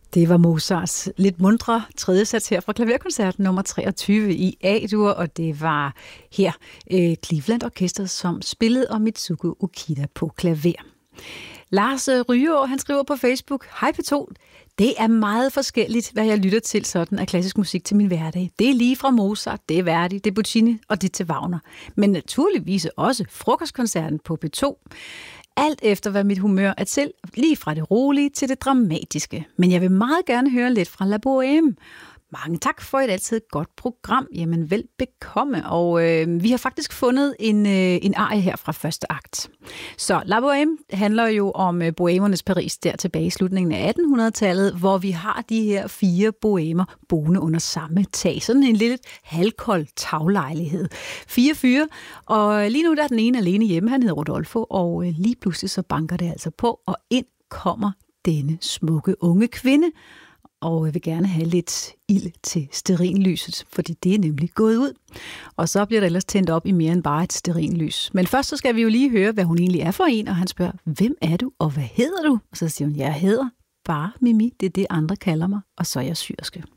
Det var Mozarts lidt mundre tredje sats her fra klaverkoncert nummer 23 i A-dur, og det var her Cleveland Orkestret, som spillede, og Mitsuko Okida på klaver. Lars Rygaard, han skriver på Facebook: Hej P2, det er meget forskelligt, hvad jeg lytter til sådan af klassisk musik til min hverdag. Det er lige fra Mozart, det er Verdi, det er Puccini og det til Wagner. Men naturligvis også frokostkoncerten på P2. Alt efter, hvad mit humør er til, lige fra det rolige til det dramatiske. Men jeg vil meget gerne høre lidt fra La Bohème. Mange tak for et altid godt program. Jamen, vel bekomme. Og vi har faktisk fundet en arie her fra første akt. Så La Bohème handler jo om bohæmernes Paris der tilbage i slutningen af 1800-tallet, hvor vi har de her 4 bohæmer boende under samme tag. Sådan en lille halvkold taglejlighed. 4 fyre, og lige nu der er den ene alene hjemme. Han hedder Rodolfo, og lige pludselig så banker det altså på, og ind kommer denne smukke unge kvinde. Og jeg vil gerne have lidt ild til stearinlyset, fordi det er nemlig gået ud. Og så bliver der ellers tændt op i mere end bare et stearinlys. Men først så skal vi jo lige høre, hvad hun egentlig er for en, og han spørger, hvem er du, og hvad hedder du? Og så siger hun, jeg hedder bare Mimi, det er det andre kalder mig, og så er jeg syrske.